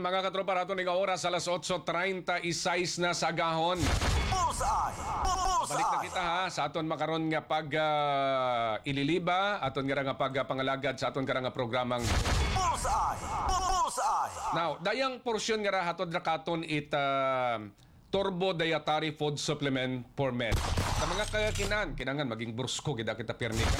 mga katropa nato ni oras alas 8:36 na sa agahon. Balik na kita ha sa aton makaron nga pag ililiba aton nga pagpangalagad sa aton nga programang Now, dayang porsyon nga ra hatod ra katon Turbo Dietary Food Supplement for Men. Sa mga kinangan maging brusko gid kita pernika.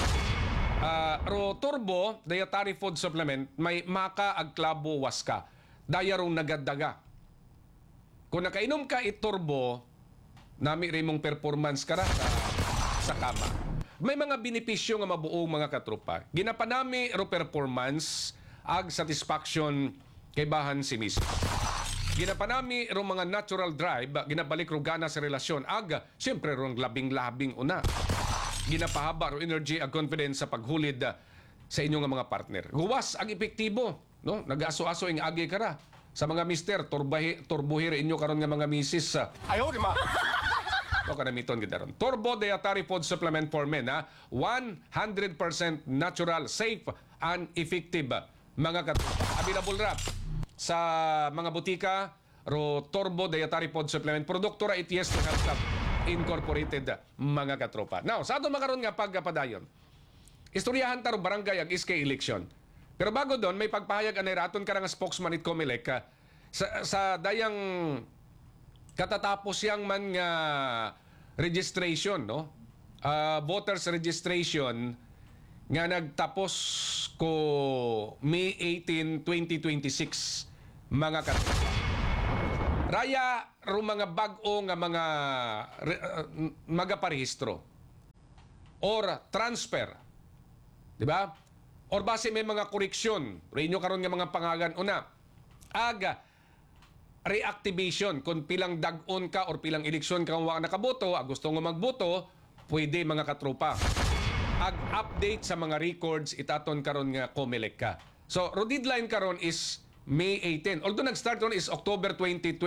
Ro Turbo Dietary Food Supplement may maka ag klabo waska. Daya rong nagadaga. Kung nakainom ka Turbo, nami rin mong performance ka sa kama. May mga benepisyo nga mabuong mga katropa. Ginapanami ro performance ag satisfaction kay bahan si Miss. Ginapanami ro mga natural drive, ginabalik ro gana sa relasyon ag siyempre ro labing-labing una. Ginapahaba ro energy ag confidence sa paghulid sa inyong mga partner. Huwas ag epektibo, no? Nag-aso-aso ing agi kara sa mga mister turbuhir inyo karon nga mga misis. Ayaw di ma. No kanamiton gid daron. Turbo Dietary Food Supplement for Men, ha? 100% natural, safe and effective mga katropa. Available rap sa mga butika ro Turbo Dietary Food Supplement. Produkto ra ETS to Health Club Incorporated mga katropa. Now, sa ato makaron nga pagpadayon. Istoryahan taro barangay ag SK election. Pero bago doon, may pagpahayag anay raton ka nga spokesman it Comelec sa dayang katatapos yang man nga registration, no? Voters registration nga nagtapos ko May 18, 2026 mga katropa. Raya ro mga bag-o nga mga magaparehistro or transfer. Di ba? Or base may mga koreksyon, renyo karon nga mga pangalan una. Aga reactivation kung pilang dag-on ka or pilang eleksyon ka wa nakaboto, gusto nga magboto, pwede mga katropa. Ag-update sa mga records itaton karon nga Comelec ka. So, ro deadline karon is May 18. Although nag-start ron is October 20,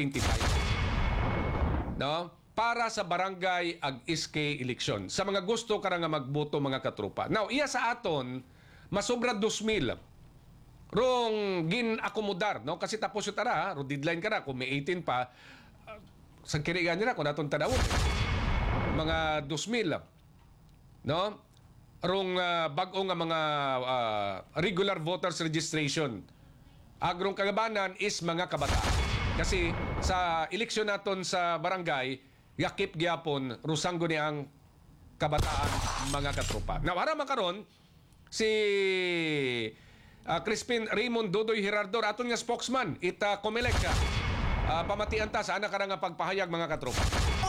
2025. No? Para sa barangay ag SK election. Sa mga gusto ka nga magboto mga katropa. Now, iya sa aton masobra 2,000 rong gin-akomodar, no? Kasi tapos yung tara, ro deadline ka na, kung may 18 pa, sa kirigan nila, kung natong tadawon, mga 2,000, no? Rong bag-o nga mga regular voters registration. Agrong kagabanan is mga kabataan. Kasi sa eleksyon naton sa barangay, yakip gyapon, rusanggo ni ang kabataan mga katropa. Now, harama karon si Crispin Raymond Dodoy Hirardor, aton nga spokesman, ita Comelec pamatian ta sa anak nga pagpahayag mga katropa.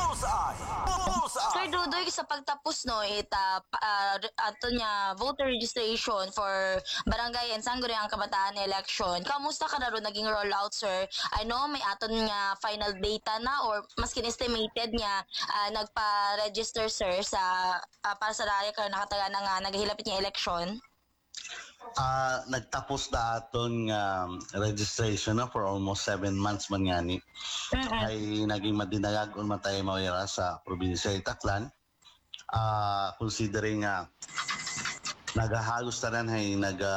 Sir Dodoy, sa pagtapos no, aton nga voter registration for barangay and Sangguniang Kabataan election. Kamusta ka na ron naging rollout, sir? I know may aton nga final data na or mas kin-estimated nga nagpa-register, sir, sa para sa raya ka nakataga na nga naghihilapit nga election. Nagtapos na aton registration for almost 7 months man ngani. Ay naging madinagagon man tayo mawira sa probinsya Itaklan. Considering nagahagos tanan hay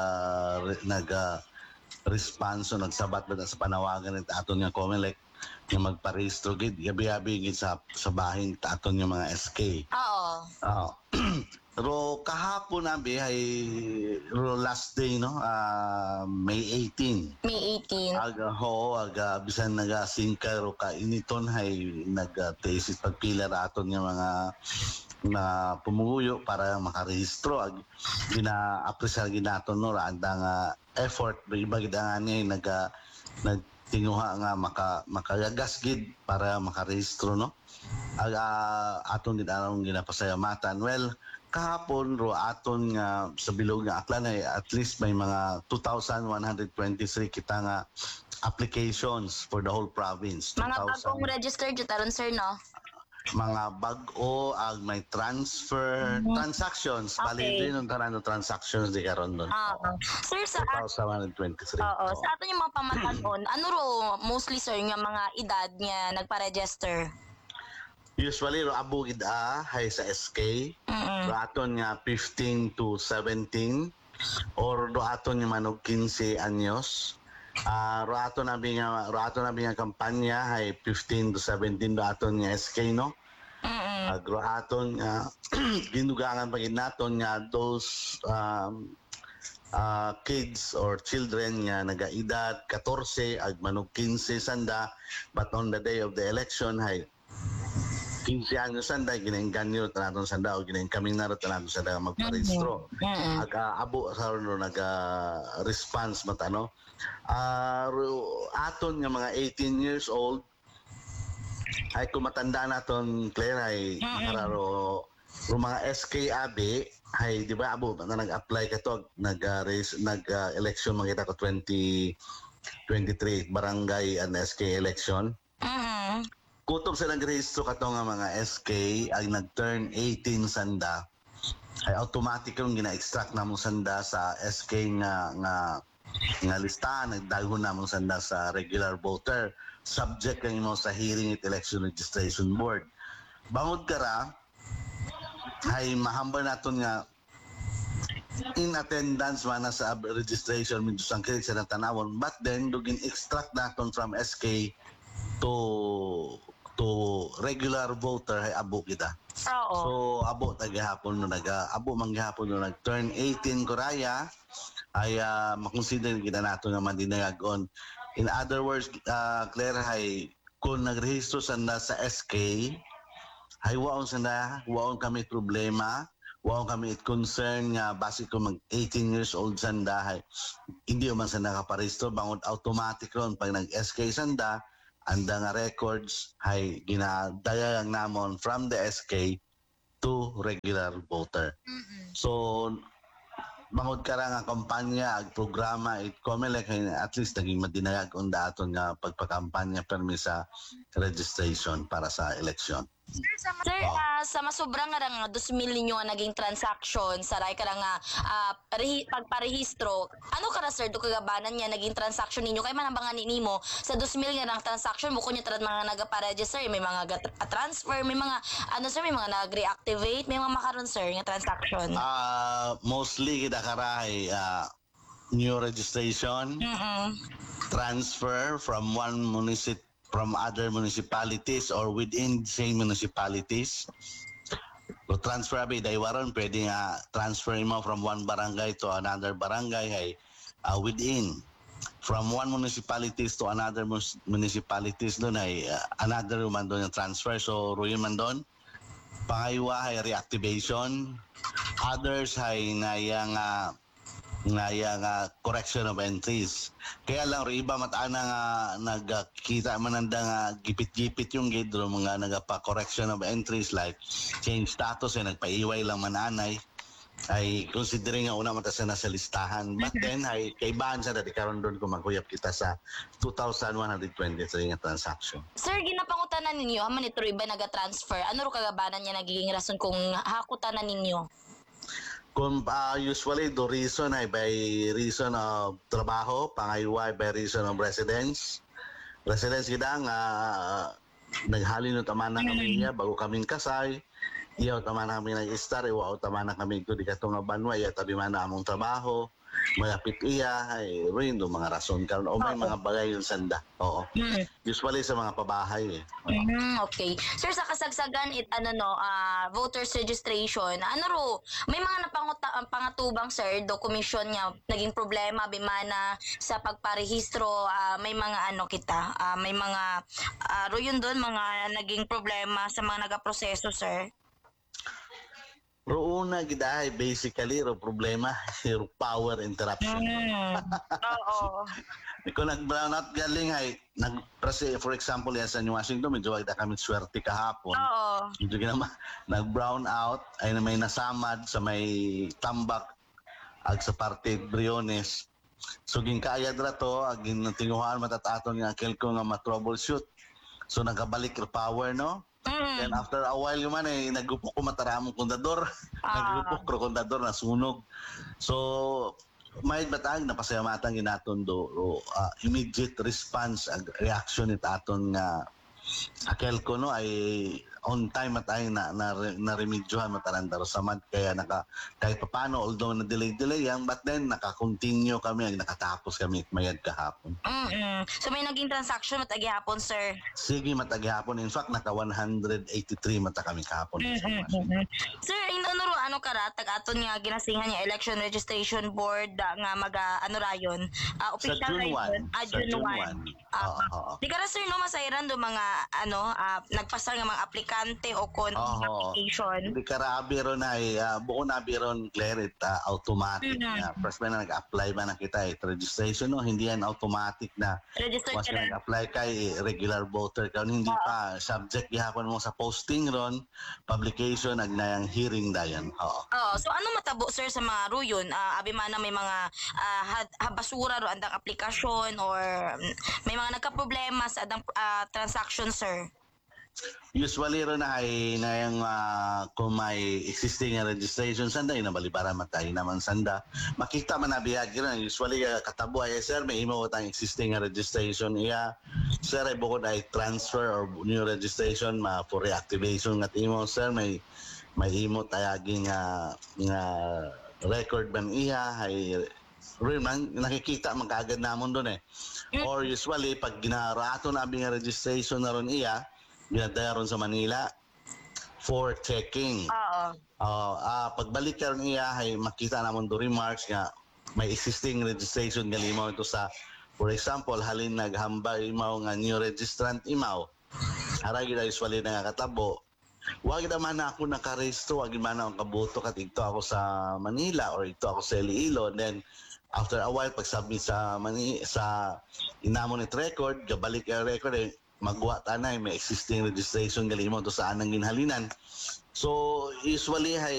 response nagsabat ba sa panawagan nit aton nga Comelec nga magparehistro gid gabi-gabi gid sa bahin aton nga mga SK. Oo. Pero kahapon nabi ay last day, no? May 18. May 18. Bisan nagasingka ro ka initon hay nag-tesis pagpila raton nga mga na pumuguyo para makarehistro. Gina-appreciate ginaton no anda nga effort iba gid nga ni nagtinguha nga makagagas gid para makarehistro, no? Aton gid anong ginapasalamatan. Well, kahapon ro aton nga sa bilog nga Aklan ay at least may mga 2,123 kita nga applications for the whole province. Mga bagong registered jud aron, sir, no? Mga bag-o ag may transfer transactions bali din ang tanan transactions di karon doon. Sir, sa 2,123. sa aton yung mga pamatanon, ano ro mostly, sir, nga mga edad nga nagpa-register? Usually ro abugid hay sa SK. Aton nga 15 to 17 or do aton nga manog 15 anyos Roato namin nga kampanya ay 15 to 17 aton nga SK no. Agroaton nga ginugangan pa gid naton nga those kids or children nga nagaedad 14 ag manog 15 sanda, but on the day of the election hay 15 anyos sanda ginaengganyo tanaton sanda o ginaengkaming naro tanaton sanda magparehistro. Abo sa response mata no. Aton nga mga 18 years old ay kumatanda naton Claire ay kararo mga SK abi ay di ba abo na nag-apply kato nag-election makita ko 2023 barangay and SK election. Kutob sa nagrehistro kato nga mga SK ay nag-turn 18 sanda ay automatic yung gina-extract namong sanda sa SK nga listahan, nagdaghon namong sanda sa regular voter subject lang mo sa hearing at election registration board. Bangod kara ay mahambal naton nga in attendance man sa registration medyo sangkit sa natanawon, but then dugin extract naton from SK to regular voter ay abo kita. Oo. So abo tagahapon no abo manggihapon no nag-turn 18 koraya ay makonsider kita nato nga mandinayagon. In other words, Claire, hay kung nagrehistro sanda sa SK, hay waon kami problema, waon kami concern nga base ko mag 18 years old sanda, hay hindi man sanda kaparehistro, bangon automatic ron pag nag-SK sanda, anda nga records, hay ginadayang namon from the SK to regular voter. So, bangod ka nga kampanya ag programa it COMELEC at least naging madinayag on daton nga pagpakampanya permi sa registration para sa election. Sir, sa masobra nga nga 2,000 ninyo nga naging transaction sa ray ka nga pagparehistro, ano ka na sir do kagabanan niya naging transaction ninyo kay manambangan nimo sa 2,000 nga nang transaction mo kunya tarad mga nagapa-register, may mga transfer, may mga ano sir, may mga nag-reactivate, may mga makaron sir nga transaction. Mostly kita karay new registration, transfer from other municipalities or within same municipalities. So transfer abi daywaron pwede nga transfer mo from one barangay to another barangay ay within from one municipalities to another municipalities doon ay another man doon yung transfer, so ruyon man doon. Pangaywa ay reactivation, others ay nga correction of entries. Kaya lang iba matana nga nagkita mananda nga gipit-gipit yung gidro mga nagapa-correction of entries like change status ay nagpaiway lang mananay ay considering nga una mata sa nasa listahan, but then ay kaibahan sa dati karon doon kung magkuyap kita sa 2,123 nga transaction. Sir, ginapangutanan ninyo haman ito iba naga-transfer, ano ro kagabanan niya nagiging rason kung hakutanan ninyo? Kung usually the reason ay by reason of trabaho, pangaywa by reason of residence kita nga naghalin no taman na kami niya bago kaming kasay, iyaw taman na kami nag-star, iwaw taman na kami ito di katong nga banwa, iya tabi man na among trabaho malapit iya ay rin do mga rason karon o may mga bagay yung sanda. Oo. Usually sa mga pabahay Okay. Sir, sa kasagsagan voters registration, ano ro, may mga pangatubang sir, dokumisyon nga naging problema bimana sa pagparehistro, may mga may mga ro yun doon mga naging problema sa mga nagaproseso sir. Roona gidahay basically ro problema yung power interruption. Oo. Kung nag-brown out galing ay for example yan sa New Washington medyo wagda kami swerte kahapon. Oo. Medyo ginama nag-brown out ay na may nasamad sa may tambak ag sa parte Briones. So ginkayad ra to ag tinguhaan matataton nga kelko nga ma-troubleshoot. So nagabalik yung power no. Then after a while yung man ay nagupok ko mataramong kondador. Nagupok ko kondador na sunog. So may batang napasayamatan ginaton do immediate response ag reaction it aton nga akel ko no ay on time at ay na remedyohan matarandaro sa mad kaya kahit paano although na delay yan but then naka-continue kami nakatapos kami mayad kahapon. So may naging transaction matagi hapon, sir. Sige matagi hapon, in fact naka 183 mata kami kahapon. Sir, ano kara tag aton nga ginasingan niya election registration board nga ano rayon? Official June 1. rayon. June 1. Oo. Di kara sir no masayran do mga nagpasar nga mga aplikante o kon application. Hindi karabi ron ay buo na biron clearit automatic. First na nag-apply ba na kita registration no, hindi yan automatic na Register once ka na. nag-apply kay regular voter ka hindi pa subject gihapon mo sa posting ron, publication agnayang hearing dayon. So ano matabo sir sa mga ruyon? Abi man na may mga basura ro andang aplikasyon or may mga nagka-problema sa andang transaction, sir? Usually ron ay na yung kung may existing registration sanda ina balibara matay naman sanda makita man na biyag ron usually katabo ay sir may imo tang existing registration iya sir ay bukod ay transfer or new registration for reactivation at imo sir may imo tayaging nga record ban iya ay rin man nakikita man kaagad namon doon or usually pag ginarato na nga registration na ron iya ginadayaron sa Manila for checking. Pagbalik ka rin iya, ay makita naman do remarks nga may existing registration galimaw ito sa, for example, halin naghamba imaw nga new registrant imaw. Aray gina usually na katabo. Wag naman ako nakarehistro, wag naman ako kabuto kat ito ako sa Manila or ito ako sa Iloilo. Then after a while, pag-submit sa inamon it record, gabalik yung record magwa tanay may existing registration galimo to sa anang ginhalinan. So usually